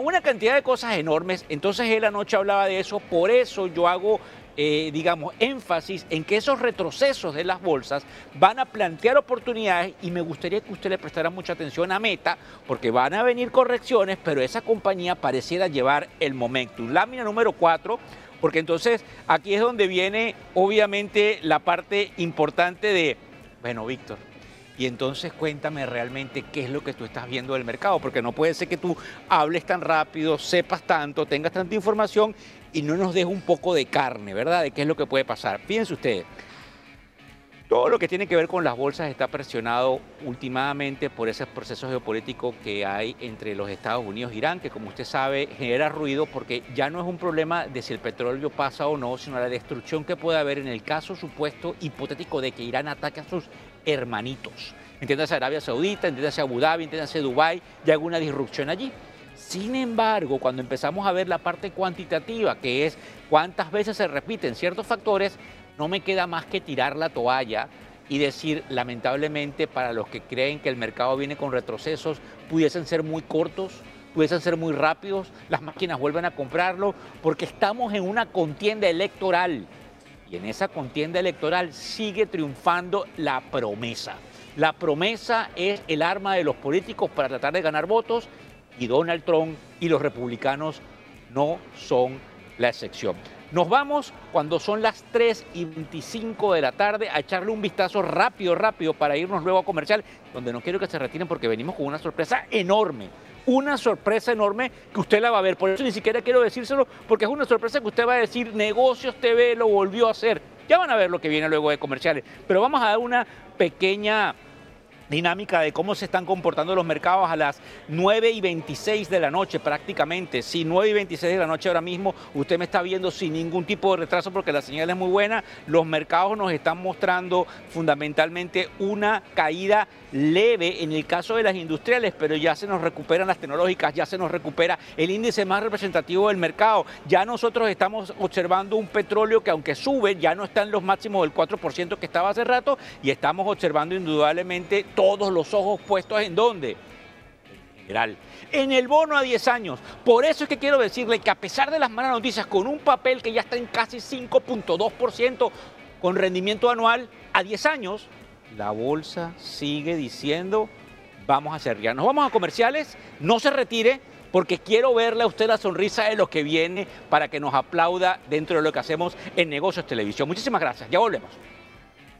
una cantidad de cosas enormes. Entonces él anoche hablaba de eso, por eso yo hago digamos, énfasis en que esos retrocesos de las bolsas van a plantear oportunidades y me gustaría que usted le prestara mucha atención a Meta, porque van a venir correcciones, pero esa compañía pareciera llevar el momentum. Lámina número 4, porque entonces aquí es donde viene obviamente la parte importante de, bueno, Víctor, y entonces cuéntame realmente qué es lo que tú estás viendo del mercado, porque no puede ser que tú hables tan rápido, sepas tanto, tengas tanta información y no nos dejes un poco de carne, ¿verdad? De qué es lo que puede pasar. Fíjense ustedes, todo lo que tiene que ver con las bolsas está presionado últimamente por ese proceso geopolítico que hay entre los Estados Unidos e Irán, que como usted sabe genera ruido porque ya no es un problema de si el petróleo pasa o no, sino la destrucción que puede haber en el caso supuesto hipotético de que Irán ataque a sus hermanitos. Entiéndase Arabia Saudita, entiéndase Abu Dhabi, entiéndase Dubái, y alguna disrupción allí. Sin embargo, cuando empezamos a ver la parte cuantitativa, que es cuántas veces se repiten ciertos factores, no me queda más que tirar la toalla y decir, lamentablemente, para los que creen que el mercado viene con retrocesos, pudiesen ser muy cortos, pudiesen ser muy rápidos, las máquinas vuelven a comprarlo, porque estamos en una contienda electoral. Y en esa contienda electoral sigue triunfando la promesa. La promesa es el arma de los políticos para tratar de ganar votos y Donald Trump y los republicanos no son la excepción. Nos vamos cuando son las 3:25 de la tarde a echarle un vistazo rápido para irnos luego a comercial, donde no quiero que se retiren porque venimos con una sorpresa enorme. Una sorpresa enorme que usted la va a ver. Por eso ni siquiera quiero decírselo, porque es una sorpresa que usted va a decir, Negocios TV lo volvió a hacer. Ya van a ver lo que viene luego de comerciales. Pero vamos a dar una pequeña dinámica de cómo se están comportando los mercados a las 9:26 de la noche prácticamente. Sí, 9:26 de la noche ahora mismo, usted me está viendo sin ningún tipo de retraso porque la señal es muy buena. Los mercados nos están mostrando fundamentalmente una caída leve en el caso de las industriales, pero ya se nos recuperan las tecnológicas, ya se nos recupera el índice más representativo del mercado. Ya nosotros estamos observando un petróleo que aunque sube, ya no está en los máximos del 4% que estaba hace rato y estamos observando indudablemente todos los ojos puestos ¿en dónde? En general, en el bono a 10 años. Por eso es que quiero decirle que a pesar de las malas noticias, con un papel que ya está en casi 5.2% con rendimiento anual a 10 años, la bolsa sigue diciendo, vamos a cerrar. Nos vamos a comerciales, no se retire, porque quiero verle a usted la sonrisa de lo que viene para que nos aplauda dentro de lo que hacemos en Negocios Televisión. Muchísimas gracias, ya volvemos.